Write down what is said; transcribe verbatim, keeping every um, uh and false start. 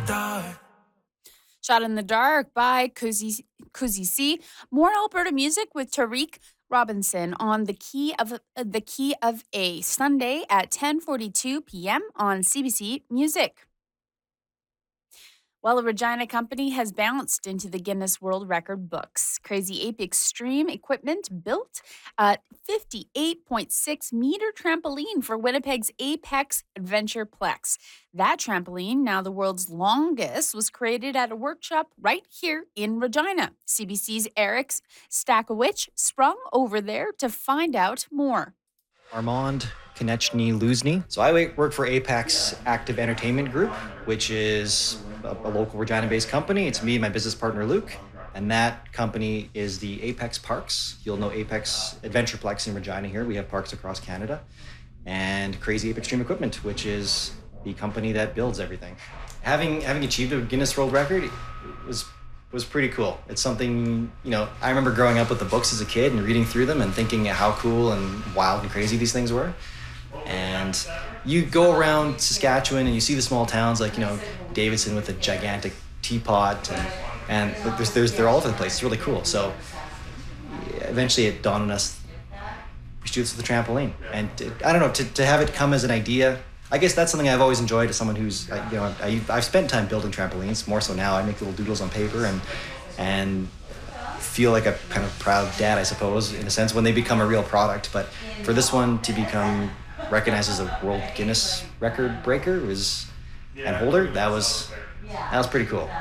Shot in the Dark by Kuzi, Kuzi C. More Alberta music with Tariq Robinson on the key of uh, the key of A, Sunday at ten forty-two p.m. on C B C Music. Well, a Regina company has bounced into the Guinness World Record books. Crazy Ape Extreme Equipment built a fifty-eight point six meter trampoline for Winnipeg's Apex Adventure Plex. That trampoline, now the world's longest, was created at a workshop right here in Regina. C B C's Eric Stakowicz sprung over there to find out more. Armand Konechny Luzny. So I work for Apex Active Entertainment Group, which is a, a local Regina-based company. It's me and my business partner, Luke. And that company is the Apex Parks. You'll know Apex Adventureplex in Regina here. We have parks across Canada. And Crazy Ape Extreme Equipment, which is the company that builds everything. Having having achieved a Guinness World Record was was pretty cool. It's something, you know, I remember growing up with the books as a kid and reading through them and thinking how cool and wild and crazy these things were. And you go around Saskatchewan and you see the small towns like, you know, Davidson with a gigantic teapot and, and there's, there's, they're all over the place. It's really cool. So eventually it dawned on us, we should do this with a trampoline. And to, I don't know, to, to have it come as an idea, I guess that's something I've always enjoyed as someone who's, you know, I, I've spent time building trampolines, more so now. I make little doodles on paper and and feel like a kind of proud dad, I suppose, in a sense, when they become a real product. But for this one to become recognized as a World Guinness record breaker was and holder, that was that was pretty cool.